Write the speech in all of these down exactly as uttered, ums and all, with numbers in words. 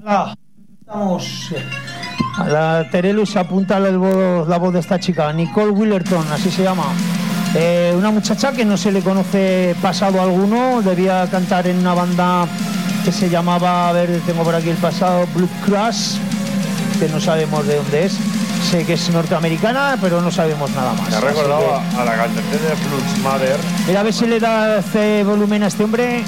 Ah, estamos. A la Terelus apunta la voz, la voz de esta chica, Nicole Willerton, así se llama. Eh, una muchacha que no se le conoce pasado alguno, debía cantar en una banda que se llamaba, a ver, tengo por aquí el pasado, Blue Crush, que no sabemos de dónde es. Sé que es norteamericana, pero no sabemos nada más. Me ha recordado que... a la cantante de Flux Mother. Mira, a ver si le da este volumen a este hombre.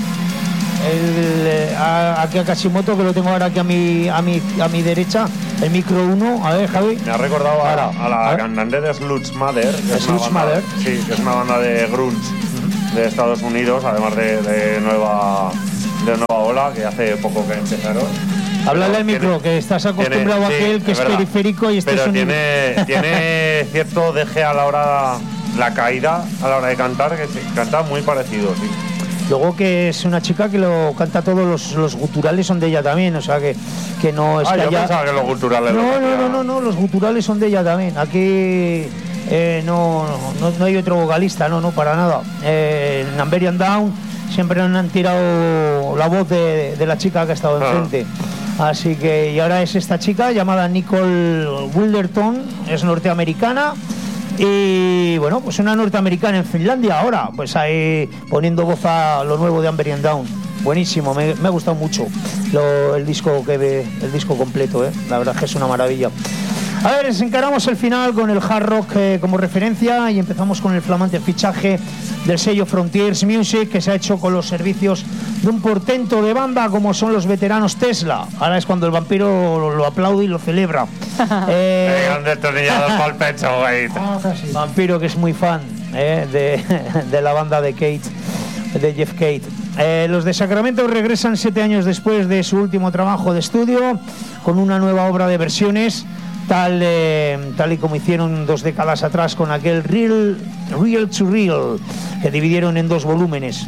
El, a, aquí a Kashimoto, que lo tengo ahora aquí a mi, a mi, a mi derecha, el micro uno. A ver, Javi. Me ha recordado a, a la a cantante de Sluts Mother, que es, una banda, sí, que es una banda de grunge uh-huh. de Estados Unidos, además de, de nueva de nueva ola, que hace poco que empezaron. Háblale al micro, que estás acostumbrado tiene, a aquel sí, que es, es periférico y este pero es un... tiene, tiene cierto deje a la hora, la caída a la hora de cantar, que se canta muy parecido, sí. Luego que es una chica que lo canta todos los, los guturales son de ella también, o sea que, que no es ah, que yo haya... pensaba que los guturales... No, no, no, no, no, los guturales son de ella también. Aquí eh, no, no, no hay otro vocalista, no, no, para nada. Eh, en Amberian Down siempre han tirado la voz de, de la chica que ha estado enfrente. Ah. Así que, y ahora es esta chica llamada Nicole Willerton, es norteamericana. Y bueno, pues una norteamericana en Finlandia ahora, pues ahí poniendo voz a lo nuevo de Amberian Down. Buenísimo, me, me ha gustado mucho lo, el disco que ve, el disco completo, ¿eh? La verdad es que es una maravilla. A ver, encaramos el final con el hard rock eh, como referencia y empezamos con el flamante fichaje del sello Frontiers Music, que se ha hecho con los servicios de un portento de banda como son los veteranos Tesla. Ahora es cuando el vampiro lo, lo aplaude y lo celebra. eh, han destornillado para el pecho, güey. Vampiro, que es muy fan eh, de, de la banda de Kate, de Jeff Kate. Eh, los de Sacramento regresan siete años después de su último trabajo de estudio con una nueva obra de versiones. Tal, eh, tal y como hicieron dos décadas atrás con aquel Real, Real to Real, que dividieron en dos volúmenes.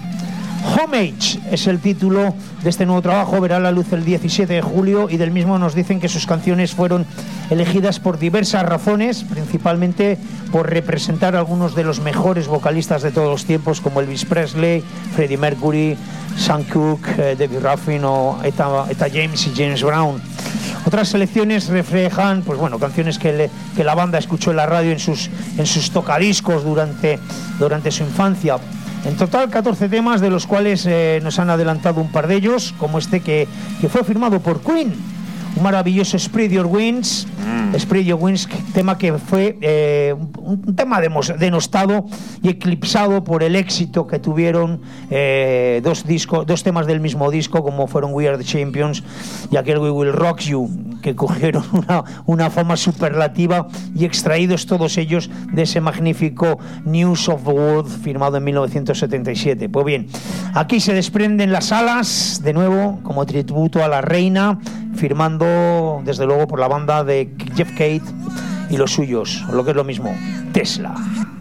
Homage es el título de este nuevo trabajo, verá la luz el diecisiete de julio y del mismo nos dicen que sus canciones fueron elegidas por diversas razones, principalmente por representar a algunos de los mejores vocalistas de todos los tiempos como Elvis Presley, Freddie Mercury, Sam Cooke, eh, Debbie Ruffin o Etta, Etta James y James Brown. Otras selecciones reflejan, pues bueno, canciones que, le, que la banda escuchó en la radio en sus, en sus tocadiscos durante, durante su infancia. En total, catorce temas, de los cuales eh, nos han adelantado un par de ellos, como este que, que fue firmado por Queen. Un maravilloso Spread Your Wings, mm. Spread Your Wings, tema que fue eh, un, un tema denostado y eclipsado por el éxito que tuvieron eh, dos, discos, dos temas del mismo disco, como fueron We Are the Champions y aquel We Will Rock You, que cogieron una, una fama superlativa y extraídos todos ellos de ese magnífico News of the World firmado en mil novecientos setenta y siete. Pues bien, aquí se desprenden las alas, de nuevo, como tributo a la reina, firmando desde luego por la banda de Jeff Kate y los suyos, lo que es lo mismo, Tesla.